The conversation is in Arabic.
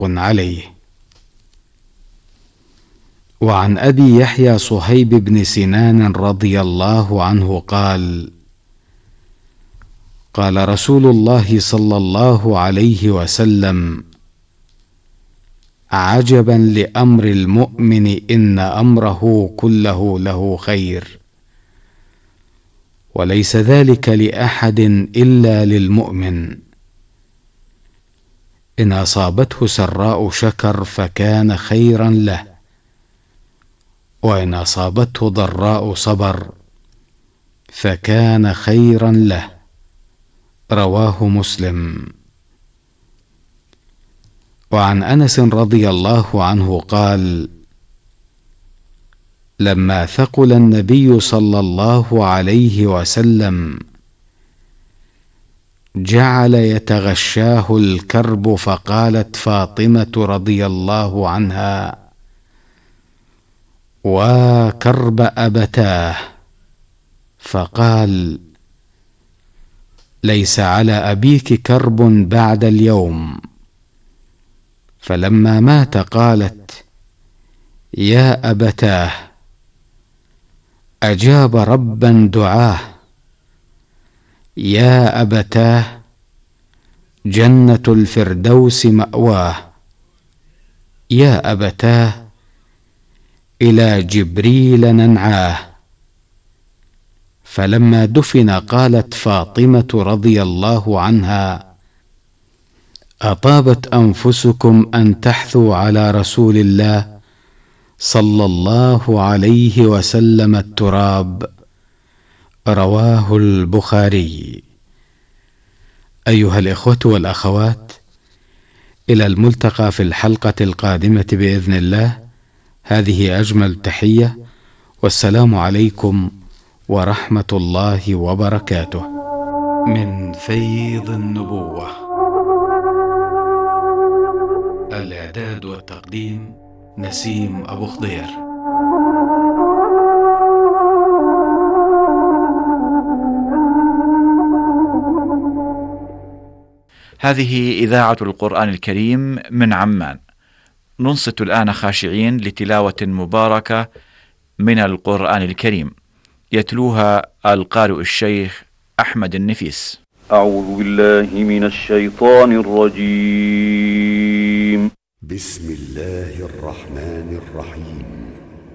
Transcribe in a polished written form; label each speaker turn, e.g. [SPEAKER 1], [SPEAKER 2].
[SPEAKER 1] عليه. وعن أبي يحيى صهيب بن سنان رضي الله عنه قال: قال رسول الله صلى الله عليه وسلم: عجبا لأمر المؤمن إن أمره كله له خير، وليس ذلك لأحد إلا للمؤمن. إن أصابته سراء شكر فكان خيرا له، وإن أصابته ضراء صبر فكان خيرا له. رواه مسلم. وعن أنس رضي الله عنه قال: لما ثقل النبي صلى الله عليه وسلم جعل يتغشاه الكرب، فقالت فاطمة رضي الله عنها: وكرب أبتاه. فقال: ليس على أبيك كرب بعد اليوم. فلما مات قالت: يا أبتاه، أجاب ربا دعاه. يا أبتاه، جنة الفردوس مأواه. يا أبتاه، إلى جبريل ننعاه. فلما دفن قالت فاطمة رضي الله عنها: أطابت أنفسكم أن تحثوا على رسول الله صلى الله عليه وسلم التراب. رواه البخاري. أيها الإخوة والأخوات، إلى الملتقى في الحلقة القادمة بإذن الله. هذه أجمل تحية، والسلام عليكم ورحمة الله وبركاته. من فيض النبوة. الإعداد والتقديم نسيم أبو خضير.
[SPEAKER 2] هذه إذاعة القرآن الكريم من عمان. ننصت الآن خاشعين لتلاوة مباركة من القرآن الكريم، يتلوها القارئ الشيخ أحمد النفيس.
[SPEAKER 3] أعوذ بالله من الشيطان الرجيم.
[SPEAKER 4] بسم الله الرحمن الرحيم.